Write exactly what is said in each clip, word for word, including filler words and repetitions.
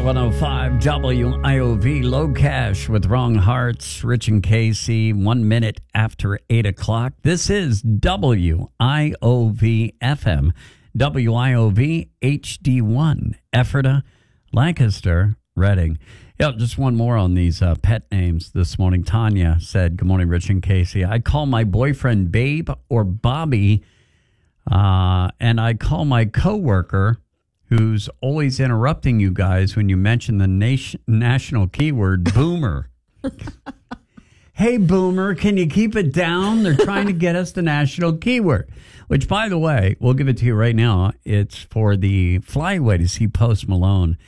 one oh five W I O V, Low Cash with Wrong Hearts, Rich and Casey, one minute after eight o'clock. This is W I O V F M, W I O V H D one, Ephrata, Lancaster, Reading. Yeah, just one more on these uh, pet names this morning. Tanya said, good morning, Rich and Casey. I call my boyfriend Babe or Bobby, uh, and I call my coworker, who's always interrupting you guys when you mention the nation, national keyword, Boomer. Hey, Boomer, can you keep it down? They're trying to get us the national keyword, which, by the way, we'll give it to you right now. It's for the flyaway to see Post Malone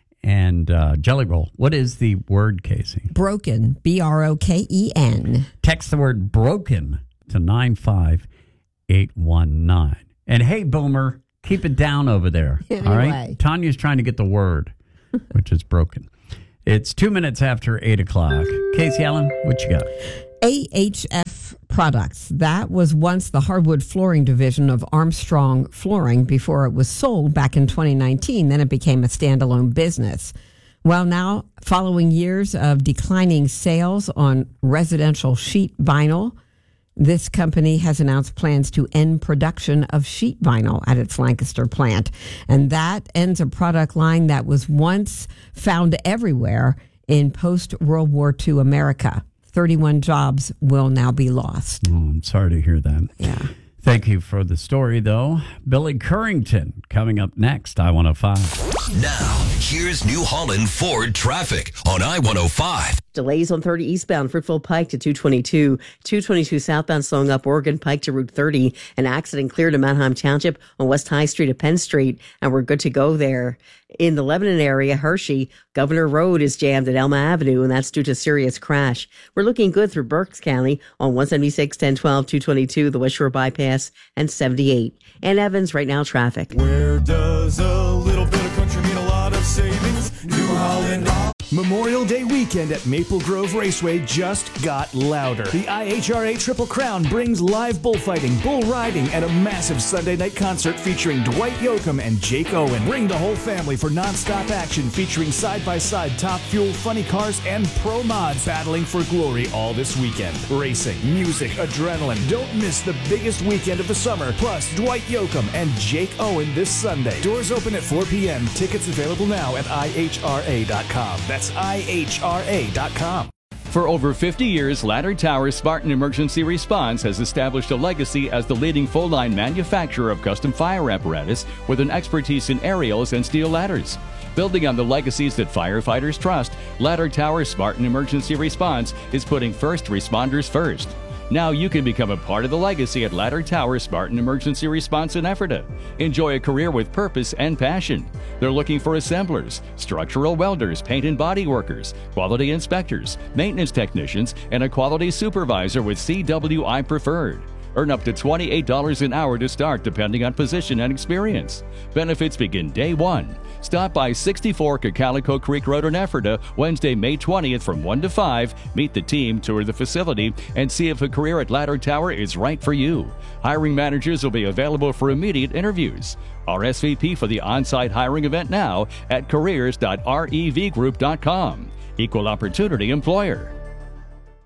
and uh, Jelly Roll. What is the word, Casey? Broken, B R O K E N. Text the word broken to nine five eight one nine. And hey, Boomer, keep it down over there. Anyway. All right. Tanya's trying to get the word, which is broken. It's two minutes after eight o'clock. Casey Allen, what you got? A H F Products. That was once the hardwood flooring division of Armstrong Flooring before it was sold back in twenty nineteen. Then it became a standalone business. Well, now, following years of declining sales on residential sheet vinyl, this company has announced plans to end production of sheet vinyl at its Lancaster plant. And that ends a product line that was once found everywhere in post-World War Two America. thirty-one jobs will now be lost. Oh, I'm sorry to hear that. Yeah. Thank you for the story, though. Billy Currington coming up next, I one oh five. Now, here's New Holland Ford traffic on I one oh five. Delays on thirty eastbound, Fruitville Pike to two twenty-two. two twenty-two southbound slowing up Oregon Pike to Route thirty. An accident cleared to Manheim Township on West High Street to Penn Street, and we're good to go there. In the Lebanon area, Hershey, Governor Road is jammed at Elma Avenue, and that's due to serious crash. We're looking good through Berks County on one seventy-six, ten twelve, two twenty-two, the West Shore Bypass, and seventy-eight. And Evans, right now, traffic. Where does a little bit of country mean a lot of savings? New Holland. Memorial Day weekend at Maple Grove Raceway just got louder. The I H R A Triple Crown brings live bullfighting, bull riding, and a massive Sunday night concert featuring Dwight Yoakam and Jake Owen. Bring the whole family for nonstop action featuring side-by-side Top Fuel funny cars and pro mods battling for glory all this weekend. Racing, music, adrenaline. Don't miss the biggest weekend of the summer. Plus, Dwight Yoakam and Jake Owen this Sunday. Doors open at four p.m. Tickets available now at I H R A dot com. That's I H R A dot com. For over fifty years, Ladder Tower Spartan Emergency Response has established a legacy as the leading full-line manufacturer of custom fire apparatus with an expertise in aerials and steel ladders. Building on the legacies that firefighters trust, Ladder Tower Spartan Emergency Response is putting first responders first. Now you can become a part of the legacy at Ladder Tower Spartan Emergency Response in Ephrata. Enjoy a career with purpose and passion. They're looking for assemblers, structural welders, paint and body workers, quality inspectors, maintenance technicians, and a quality supervisor with C W I Preferred. Earn up to twenty-eight dollars an hour to start depending on position and experience. Benefits begin day one. Stop by sixty-four Cacalico Creek Road in Ephrata Wednesday, May twentieth from one to five. Meet the team, tour the facility, and see if a career at Ladder Tower is right for you. Hiring managers will be available for immediate interviews. R S V P for the on-site hiring event now at careers dot rev group dot com. Equal Opportunity Employer.